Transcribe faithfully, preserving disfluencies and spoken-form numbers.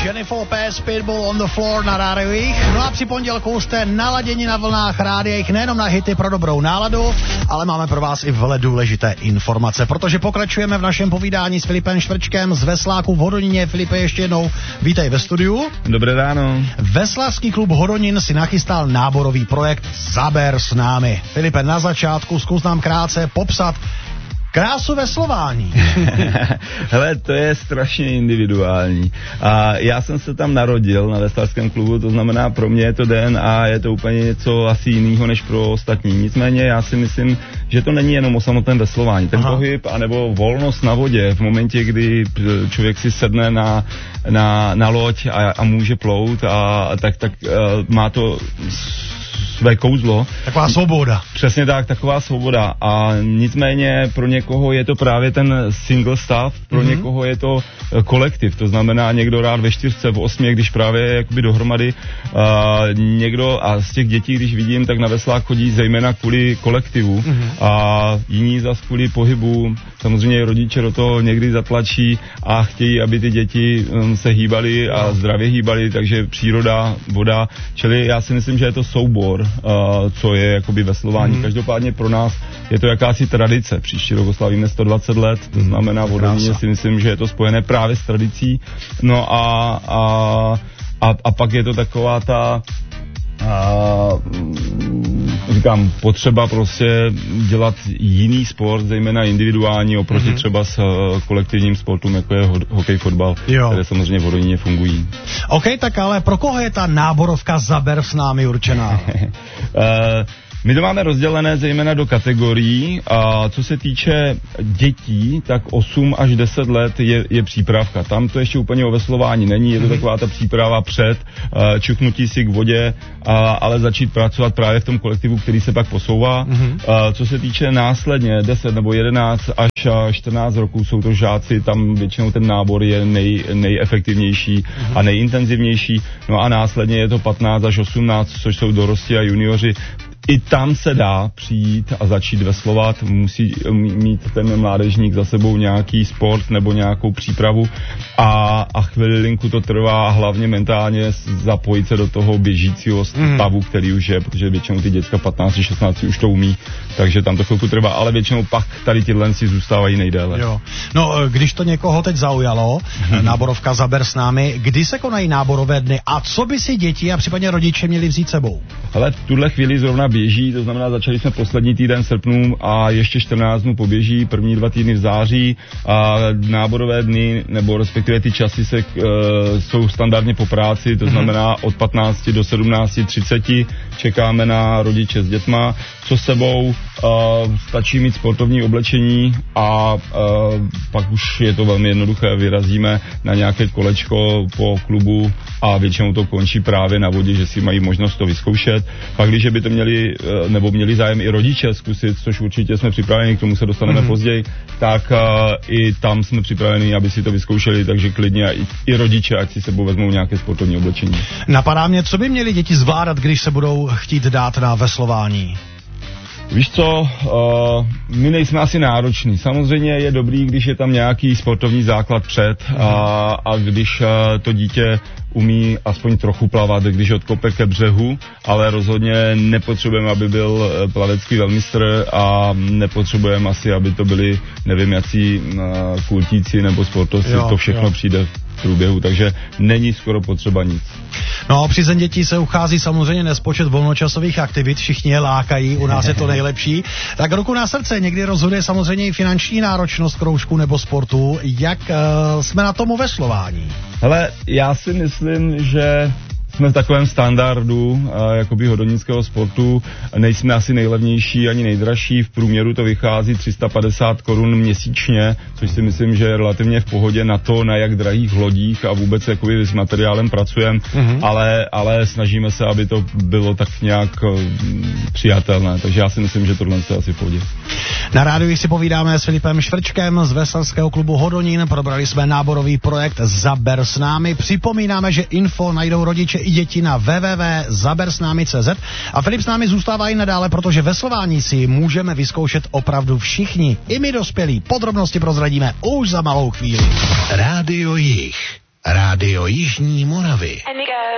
Jennifer Lopez, Pitbull on the floor na rádiu Jich. No a při pondělku jste naladěni na vlnách rádia Jich nejenom na hity pro dobrou náladu, ale máme pro vás i vele důležité informace, protože pokračujeme v našem povídání s Filipem Švrčkem z Vesláku v Hodoníně. Filipe, ještě jednou vítej ve studiu. Dobré ráno. Veslavský klub Hodonín si nachystal náborový projekt Zaber s námi. Filipe, na začátku zkus nám krátce popsat krásu veslování. Hele, to je strašně individuální. A já jsem se tam narodil na veslavském klubu, to znamená, pro mě je to D N A, je to úplně něco asi jiného než pro ostatní. Nicméně já si myslím, že to není jenom o samotném veslování. Ten Aha. pohyb anebo volnost na vodě v momentě, kdy člověk si sedne na, na, na loď a, a může plout, a tak, tak uh, má to své kouzlo. Taková svoboda. Přesně tak, taková svoboda. A nicméně pro někoho je to právě ten single stav, pro mm-hmm. někoho je to kolektiv, to znamená někdo rád ve čtyřce, v osmě, když právě je jakoby dohromady. A někdo, a z těch dětí, když vidím, tak na veslák chodí zejména kvůli kolektivu mm-hmm. a jiní zas kvůli pohybu. Samozřejmě rodiče do toho někdy zatlačí a chtějí, aby ty děti um, se hýbaly a zdravě hýbaly, takže příroda, voda, čili já si myslím, že je to soubor, uh, co je jakoby veslování. Mm. Každopádně pro nás je to jakási tradice. Příští rok oslavíme sto dvacet let, to znamená v Hodoníně si myslím, že je to spojené právě s tradicí. No a, a, a, a pak je to taková ta a říkám, potřeba prostě dělat jiný sport, zejména individuální, oproti mm-hmm. třeba s uh, kolektivním sportům, jako je ho- hokej, fotbal, jo. které samozřejmě v Hodoníně fungují. OK, tak ale pro koho je ta náborovka Zaber s námi určená? uh, My to máme rozdělené zejména do kategorií a co se týče dětí, tak osm až deset let je, je přípravka. Tam to ještě úplně o veslování není, je to taková ta příprava před uh, čuchnutí si k vodě, uh, ale začít pracovat právě v tom kolektivu, který se pak posouvá. Uh, co se týče následně deset nebo jedenáct až čtrnáct roků jsou to žáci, tam většinou ten nábor je nej, nejefektivnější a nejintenzivnější. No a následně je to patnáct až osmnáct, což jsou dorosti a junioři. I tam se dá přijít a začít veslovat, musí mít ten mládežník za sebou nějaký sport nebo nějakou přípravu a, a chvilinku to trvá a hlavně mentálně zapojit se do toho běžícího stavu, mm. který už je, protože většinou ty děcka patnáct šestnáct už to umí, takže tam to chvilku trvá, ale většinou pak tady tyhle si zůstávají nejdéle. Jo. No, když to někoho teď zaujalo, mm. náborovka Zaber s námi, kdy se konají náborové dny a co by si děti a případně rodiče měli vzít sebou? Ale v tuhle chvíli zrovna běží, to znamená, začali jsme poslední týden srpnu a ještě čtrnáct dnů poběží, první dva týdny v září a náborové dny, nebo respektive ty časy se, uh, jsou standardně po práci, to znamená od patnácti do sedmnácti třiceti čekáme na rodiče s dětma, co sebou, uh, stačí mít sportovní oblečení a uh, pak už je to velmi jednoduché, vyrazíme na nějaké kolečko po klubu a většinou to končí právě na vodě, že si mají možnost to vyzkoušet. Pak když by to měli, nebo měli zájem i rodiče zkusit, což určitě jsme připraveni, k tomu se dostaneme mm-hmm. později, tak uh, i tam jsme připraveni, aby si to vyzkoušeli, takže klidně i, i rodiče, ať si sebou vezmou nějaké sportovní oblečení. Napadá mě, co by měli děti zvládat, když se budou chtít dát na veslování? Víš co, uh, my nejsme asi nároční. Samozřejmě je dobrý, když je tam nějaký sportovní základ před a, a když uh, to dítě umí aspoň trochu plavat, když odkope ke břehu, ale rozhodně nepotřebujeme, aby byl plavecký velmistr a nepotřebujeme asi, aby to byli, nevím, jací uh, kultíci nebo sportovci, jo, to všechno jo. přijde v průběhu, takže není skoro potřeba nic. No, při den dětí se uchází samozřejmě nespočet volnočasových aktivit, všichni je lákají, u nás je to nejlepší. Tak ruku na srdce, někdy rozhoduje samozřejmě i finanční náročnost kroužku nebo sportu. Jak uh, jsme na tomu veslování? Hele, já si myslím, že jsme v takovém standardu a, jakoby hodonického sportu, nejsme asi nejlevnější ani nejdražší, v průměru to vychází tři sta padesát korun měsíčně, což si myslím, že je relativně v pohodě na to, na jak drahých lodích a vůbec jakoby s materiálem pracujeme, mm-hmm. ale, ale snažíme se, aby to bylo tak nějak um, přijatelné, takže já si myslím, že tohle je asi v pohodě. Na rádiu si povídáme s Filipem Švrčkem z veslavského klubu Hodonín, probrali jsme náborový projekt Zaber s námi, připomínáme, že info najdou rodiče i děti na w w w tečka zaber s námi tečka c z a Filip s námi zůstává i nadále, protože veslování si můžeme vyzkoušet opravdu všichni, i my dospělí. Podrobnosti prozradíme už za malou chvíli. Rádio Jich. Rádio Jižní Moravy.